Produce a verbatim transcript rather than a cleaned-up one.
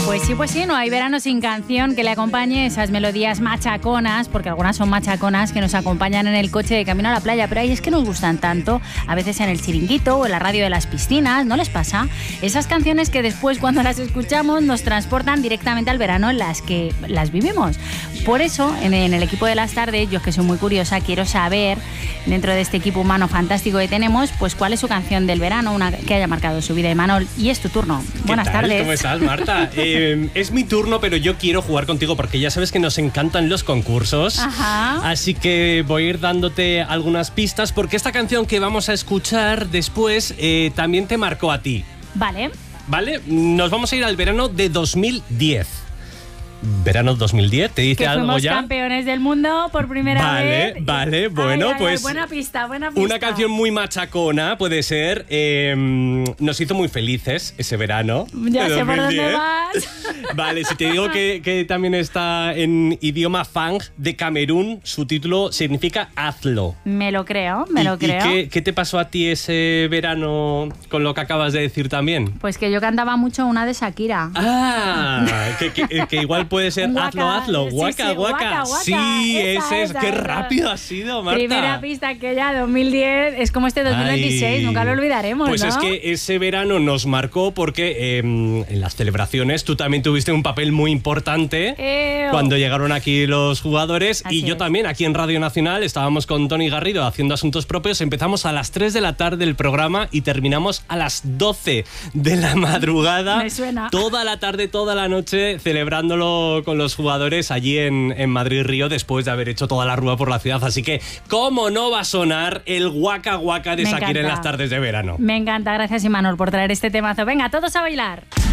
Pues sí, pues sí, no hay verano sin canción que le acompañe, esas melodías machaconas, porque algunas son machaconas que nos acompañan en el coche de camino a la playa, pero ahí es que nos gustan tanto, a veces en el chiringuito o en la radio de las piscinas, ¿no les pasa? Esas canciones que después cuando las escuchamos nos transportan directamente al verano en las que las vivimos. Por eso, en, en el equipo de las tardes, yo que soy muy curiosa, quiero saber, dentro de este equipo humano fantástico que tenemos, pues cuál es su canción del verano, una que haya marcado su vida. Imanol, y es tu turno. Buenas tal? tardes. ¿Cómo estás, Marta? Eh, es mi turno, pero yo quiero jugar contigo porque ya sabes que nos encantan los concursos. Ajá. Así que voy a ir dándote algunas pistas porque esta canción que vamos a escuchar después eh, también te marcó a ti. Vale. ¿Vale? Nos vamos a ir al verano de dos mil diez. Verano dos mil diez, ¿te dice que algo fuimos ya? campeones del mundo por primera vale, vez. Vale, vale, bueno, ay, ay, pues... Ay, buena pista, buena pista. Una canción muy machacona, puede ser. Eh, nos hizo muy felices ese verano. Ya sé por dónde vas. Vale, si te digo que, que también está en idioma fang de Camerún, su título significa hazlo. Me lo creo, me ¿Y, lo creo. ¿Y qué, qué te pasó a ti ese verano con lo que acabas de decir también? Pues que yo cantaba mucho una de Shakira. Ah, que, que, que igual puede ser Guaca, hazlo, hazlo. sí, Guaca, sí, guaca. guaca, guaca. Sí, Esa, ese es. esa, Qué esa. rápido ha sido, Marta. Primera pista que ya dos mil diez es como este dos mil veintiséis, Ay. nunca lo olvidaremos, Pues ¿no? es que ese verano nos marcó porque eh, en las celebraciones tú también tuviste un papel muy importante Eo. cuando llegaron aquí los jugadores. Así y yo es. también aquí en Radio Nacional estábamos con Tony Garrido haciendo asuntos propios. Empezamos a las tres de la tarde el programa y terminamos a las doce de la madrugada. Me suena. Toda la tarde, toda la noche celebrándolo con los jugadores allí en, en Madrid Río después de haber hecho toda la rúa por la ciudad. Así que, ¿cómo no va a sonar el Waka Waka de Me Shakira en encanta. las tardes de verano? Me encanta, gracias Imanol por traer este temazo. Venga, todos a bailar.